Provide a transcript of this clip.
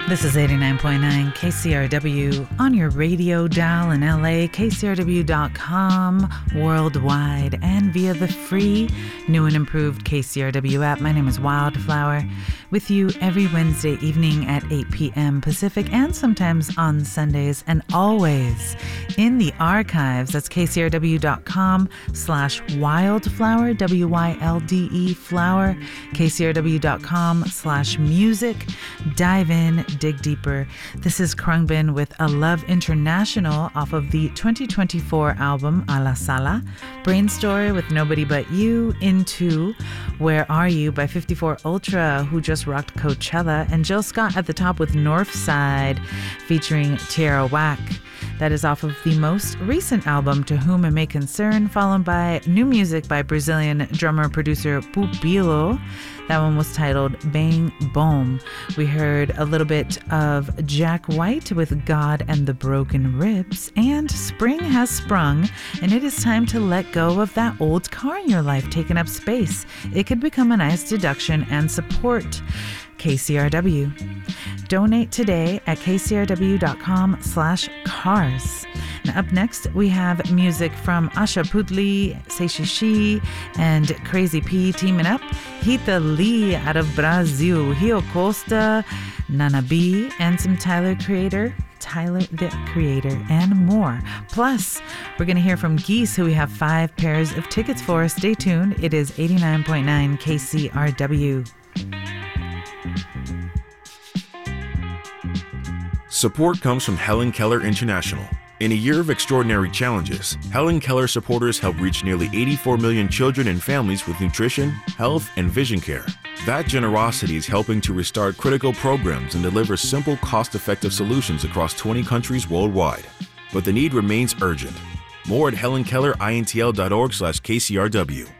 This is 89.9 KCRW on your radio dial in LA, KCRW.com, worldwide, and via the free, new and improved KCRW app. My name is Wildflower, with you every Wednesday evening at 8 p.m. Pacific, and sometimes on Sundays, and always in the archives. That's KCRW.com/wildflower, WYLDE flower, KCRW.com/music. Dive in, dig deeper. This is Khruangbin with A Love International off of the 2024 album A La Sala, Brain Story with Nobody But You, Into Where Are You by 54 Ultra, who just rocked Coachella, and Jill Scott at the top with Northside featuring Tierra Whack. That is off of the most recent album, To Whom It May Concern, followed by new music by Brazilian drummer-producer Pupilo. That one was titled Bang Boom. We heard a little bit of Jack White with God and the Broken Ribs, and spring has sprung, and it is time to let go of that old car in your life taking up space. It could become a nice deduction and support KCRW. Donate today at kcrw.com/cars. Now up next, we have music from Asha Putli, Seishishi, and Crazy P teaming up. Rita Lee out of Brazil, Rio Costa, Nana B, and some Tyler the Creator, and more. Plus, we're going to hear from Geese, who we have 5 pairs of tickets for. Stay tuned. It is 89.9 KCRW. Support comes from Helen Keller International. In a year of extraordinary challenges, Helen Keller supporters help reach nearly 84 million children and families with nutrition, health, and vision care. That generosity is helping to restart critical programs and deliver simple, cost-effective solutions across 20 countries worldwide. But the need remains urgent. More at HelenKellerINTL.org/KCRW.